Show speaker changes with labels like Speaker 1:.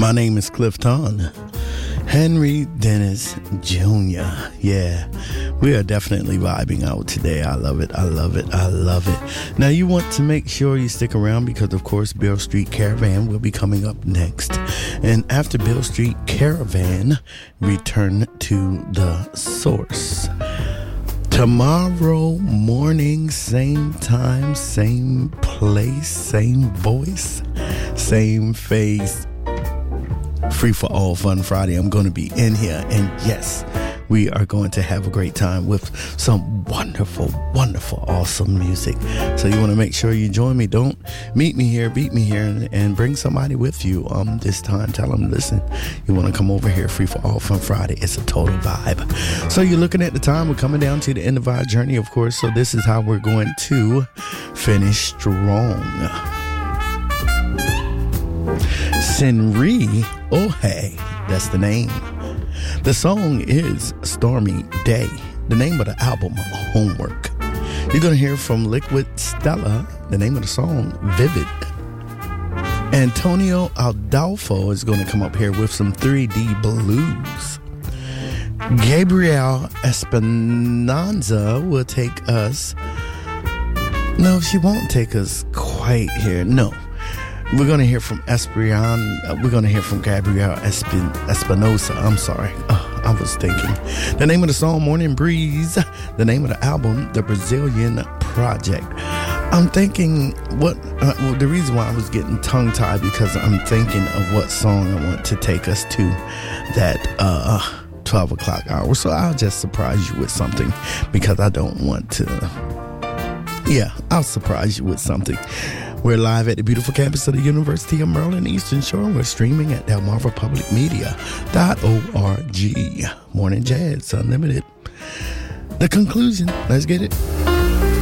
Speaker 1: My name is Clifton Henry Dennis Jr. Yeah, we are definitely vibing out today. I love it. I love it. I love it. Now, you want to make sure you stick around because, of course, Beale Street Caravan will be coming up next. And after Beale Street Caravan, return to the source. Tomorrow morning, same time, same place, same voice, same face. Free for All Fun Friday. I'm going to be in here, and yes, we are going to have a great time with some wonderful, wonderful, awesome music. So you want to make sure you join me. Don't meet me here, beat me here, and bring somebody with you this time. Tell them, listen, you want to come over here. Free for All Fun Friday. It's a total vibe. So you're looking at the time. We're coming down to the end of our journey, of course. So this is how we're going to finish strong. Senri Ohe, that's the name. The song is Stormy Day. The name of the album, Homework. You're going to hear from Liquid Stella. The name of the song, Vivid. Antonio Adolfo is going to come up here with some 3D blues. Gabrielle Esperanza will take us. No, she won't take us quite here. No. We're going to hear from We're going to hear from Gabrielle Espinosa. I'm sorry. I was thinking. The name of the song, Morning Breeze. The name of the album, The Brazilian Project. I'm thinking the reason why I was getting tongue-tied because I'm thinking of what song I want to take us to that 12 o'clock hour. So I'll just surprise you with something because I don't want to. Yeah, I'll surprise you with something. We're live at the beautiful campus of the University of Maryland Eastern Shore. We're streaming at delmarvapublicmedia.org. Morning Jazz Unlimited. The conclusion. Let's get it.